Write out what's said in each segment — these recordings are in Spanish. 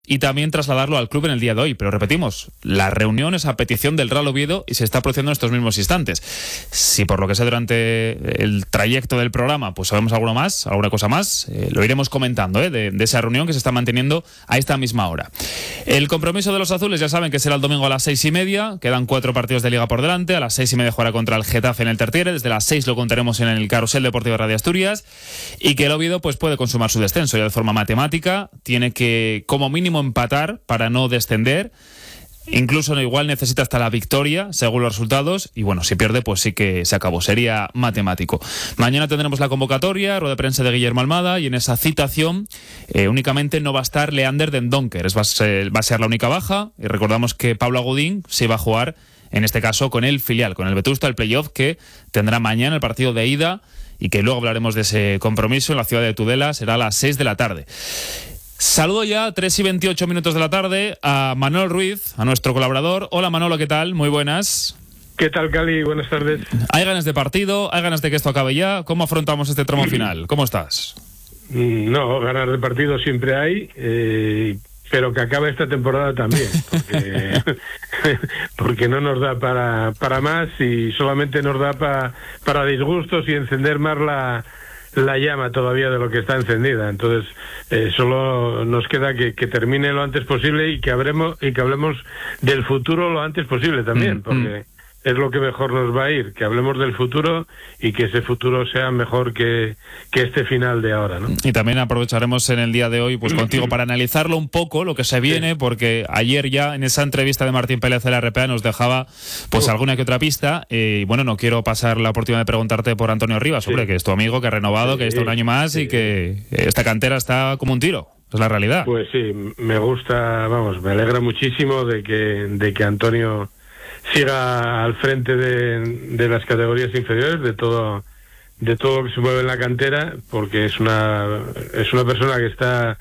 y también trasladarlo al club en el día de hoy. Pero repetimos, la reunión es a petición del Real Oviedo y se está produciendo en estos mismos instantes. Si por lo que sea durante el trayecto del programa pues sabemos alguna cosa más, lo iremos comentando de esa reunión que se está manteniendo a esta misma hora. El compromiso de los azules ya saben que será el domingo a las 6:30, quedan 4 partidos de Liga por delante, a las 6:30 jugará contra el Getafe en el Tertiere, desde las 6 lo contaremos en el Carrusel Deportivo de Radio Asturias, y que el Oviedo pues puede consumar su descenso ya de forma matemática, tiene que como mínimo empatar para no descender. Incluso igual necesita hasta la victoria según los resultados, y bueno, si pierde pues sí que se acabó, sería matemático. Mañana tendremos la convocatoria, rueda de prensa de Guillermo Almada, y en esa citación únicamente no va a estar Leander Den Donker, va a ser la única baja, y recordamos que Pablo Agudín se va a jugar en este caso con el filial, con el Vetusta, el playoff que tendrá mañana el partido de ida, y que luego hablaremos de ese compromiso en la ciudad de Tudela, será a las 6 de la tarde. Saludo ya, 3:28 de la tarde, a Manolo Ruiz, a nuestro colaborador. Hola Manolo, ¿qué tal? Muy buenas. ¿Qué tal, Cali? Buenas tardes. ¿Hay ganas de partido? ¿Hay ganas de que esto acabe ya? ¿Cómo afrontamos este tramo final? ¿Cómo estás? No, ganas de partido siempre hay, pero que acabe esta temporada también, porque no nos da para más y solamente nos da para disgustos y encender más la llama todavía de lo que está encendida. Entonces solo nos queda que termine lo antes posible y que hablemos del futuro lo antes posible también, porque es lo que mejor nos va a ir, que hablemos del futuro y que ese futuro sea mejor que este final de ahora, ¿no? Y también aprovecharemos en el día de hoy pues contigo para analizarlo un poco, lo que se viene, porque ayer ya en esa entrevista de Martín Pérez de la RPA nos dejaba pues alguna que otra pista, y bueno, no quiero pasar la oportunidad de preguntarte por Antonio Rivas, hombre, que es tu amigo, que ha renovado, que está un año más y que esta cantera está como un tiro. Es la realidad. Pues sí, me gusta, me alegra muchísimo de que Antonio siga al frente de las categorías inferiores, de todo lo que se mueve en la cantera, porque es una persona que está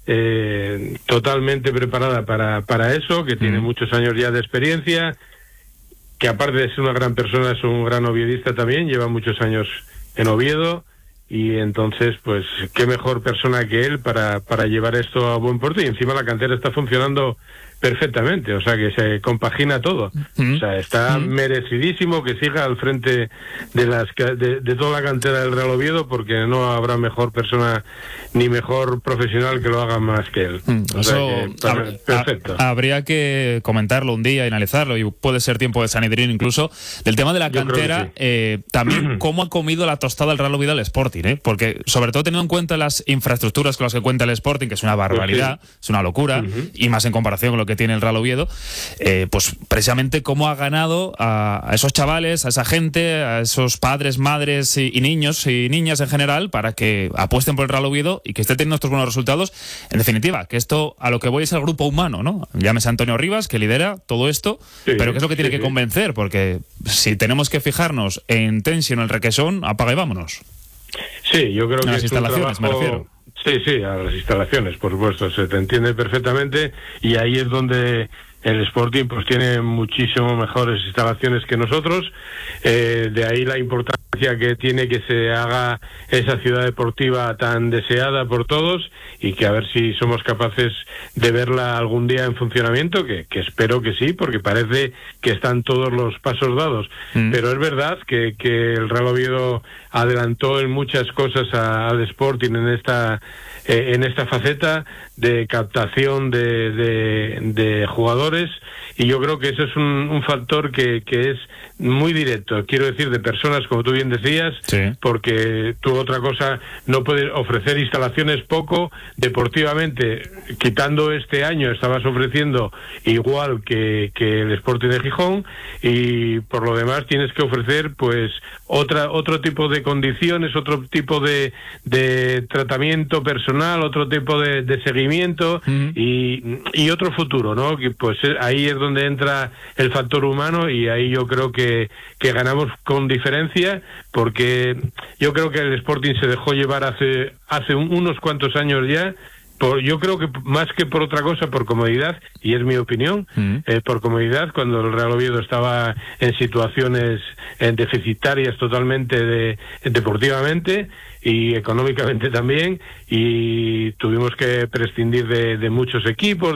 totalmente preparada para eso, que tiene muchos años ya de experiencia, que aparte de ser una gran persona es un gran oviedista también, lleva muchos años en Oviedo, y entonces pues qué mejor persona que él para llevar esto a buen puerto. Y encima la cantera está funcionando perfectamente, o sea que se compagina todo, o sea, está merecidísimo que siga al frente de toda la cantera del Real Oviedo, porque no habrá mejor persona ni mejor profesional que lo haga más que él. O sea que, perfecto. Habría que comentarlo un día y analizarlo, y puede ser tiempo de Sanedrín incluso, del tema de la cantera, sí. También cómo ha comido la tostada el Real Oviedo al Sporting, porque sobre todo teniendo en cuenta las infraestructuras con las que cuenta el Sporting, que es una barbaridad, pues sí, es una locura, y más en comparación con lo que tiene el Real Oviedo, pues precisamente cómo ha ganado a esos chavales, a esa gente, a esos padres, madres y niños y niñas en general, para que apuesten por el Real Oviedo y que esté teniendo estos buenos resultados. En definitiva, que esto a lo que voy es el grupo humano, ¿no? Llámese Antonio Rivas, que lidera todo esto, pero que es lo que tiene que convencer, porque si tenemos que fijarnos en Tensión, el Requesón, apaga y vámonos. Sí, yo creo que las instalaciones, me refiero. Sí, a las instalaciones, por supuesto, se te entiende perfectamente, y ahí es donde el Sporting pues tiene muchísimo mejores instalaciones que nosotros, de ahí la importancia que tiene que se haga esa ciudad deportiva tan deseada por todos, y que a ver si somos capaces de verla algún día en funcionamiento, que espero que sí, porque parece que están todos los pasos dados, pero es verdad que el Real Oviedo adelantó en muchas cosas al Sporting en esta faceta de captación de jugadores, y yo creo que eso es un factor que es muy directo, quiero decir, de personas, como tú bien decías, porque tú otra cosa no puedes ofrecer instalaciones poco deportivamente, quitando este año estabas ofreciendo igual que el Sporting de Gijón, y por lo demás tienes que ofrecer pues otro tipo de condiciones, otro tipo de tratamiento personal, otro tipo de seguimiento y otro futuro, ¿no? Que pues ahí es donde entra el factor humano, y ahí yo creo que ganamos con diferencia, porque yo creo que el Sporting se dejó llevar hace unos cuantos años ya, yo creo que más que por otra cosa, por comodidad, y es mi opinión, por comodidad, cuando el Real Oviedo estaba en situaciones deficitarias totalmente deportivamente y económicamente también, y tuvimos que prescindir de muchos equipos,